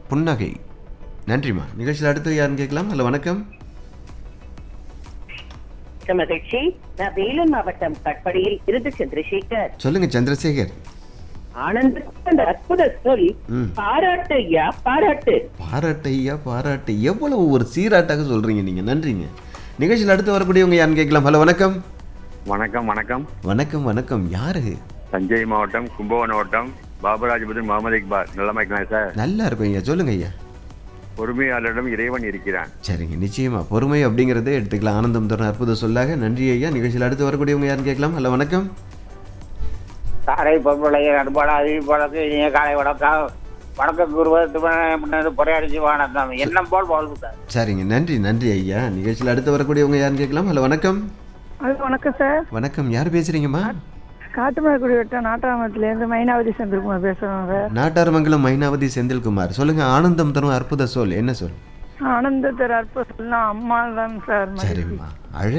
புன்னகை. நன்றிம்மா. நிகழ்ச்சியில் அடுத்து யாருன்னு கேட்கலாம். ஹலோ வணக்கம். மகிழ்ச்சி. நான் வேலூர் மாவட்டம் கட்படியில் இருந்து சந்திரசேகர். சொல்லுங்க சந்திரசேகர். ஆனந்த அந்த அற்புத சொல் பாராட்டு ஐயா பாராட்டு. பாராட்டு ஐயா பாராட்டு. எவ்வளவு ஒரு சீராட்டாக சொல்றீங்க நீங்க. நன்றிங்க. நிகழ்ச்சியில் அடுத்து வரக்கூடியவங்க யாருன்னு கேட்கலாம். ஹலோ வணக்கம். வணக்கம் வணக்கம். வணக்கம் வணக்கம். யாரு? தஞ்சை மாவட்டம் கும்பகோணம் வட்டம் பாபராஜபுதன் முகமது இக்பால். நல்லமா இருக்கலாம் சார்? நல்லா இருக்கும் ஐயா. சொல்லுங்க ஐயா. பொறுமையாளரிடம் இறைவன் இருக்கிறான். சரிங்க, நிச்சயமா பொறுமை அப்படிங்கறதே எடுத்துக்கலாம். ஆனந்தம் தரும் அற்புத சொல்லாக. நன்றி ஐயா. நிகழ்ச்சியில் அடுத்து வரக்கூடியவங்க யாருன்னு கேட்கலாம். ஹலோ வணக்கம். காரை பொருளைய நண்பட அறிவிப்பாளருக்கு இனிய காலை வணக்கம். வணக்கம் கூறுவது பொறையடிச்சு வணக்கம். எண்ணம் போல் வாழ்வு சார். சரிங்க, நன்றி நன்றி ஐயா. நிகழ்ச்சியில் அடுத்து வரக்கூடியவங்க யாருன்னு கேட்கலாம். ஹலோ வணக்கம். வணக்கம் சார். வணக்கம். யார் பேசுறீங்கம்மா? காட்டுமலைக்குடி வட்டம் நாட்டாமத்திலேருந்து மைனாவதி செந்தில்குமார் பேசுகிறோம் சார். நாட்டார்மங்கலம் மைனாவதி செந்தில்குமார். சொல்லுங்க. ஆனந்தம் தரும் அற்புத சொல் என்ன சொல்? ஆனந்தத்தர் அற்புதம் அம்மா தான் சார். சரிம்மா. அழகு.